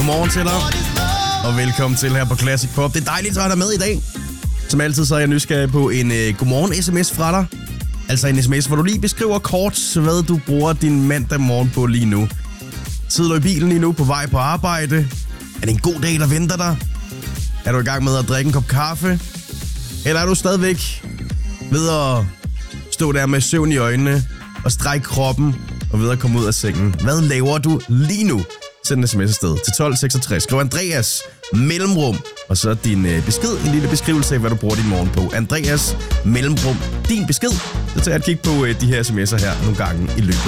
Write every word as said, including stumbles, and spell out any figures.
godmorgen til dig, og velkommen til her på Classic Pop. Det er dejligt at have dig med i dag. Som altid så er jeg nysgerrig på en uh, godmorgen-sms fra dig. Altså en sms, hvor du lige beskriver kort, hvad du bruger din mandag morgen på lige nu. Sidder du i bilen lige nu på vej på arbejde? Er det en god dag, der venter dig? Er du i gang med at drikke en kop kaffe? Eller er du stadigvæk ved at stå der med søvn i øjnene og strække kroppen og ved at komme ud af sengen? Hvad laver du lige nu? Send en sms afsted til tolv seksogtres. Skriv Andreas mellemrum, og så din øh, besked, en lille beskrivelse af, hvad du bruger din morgen på. Andreas mellemrum, din besked. Så tager jeg et kig på øh, de her sms'er her nogle gange i løbet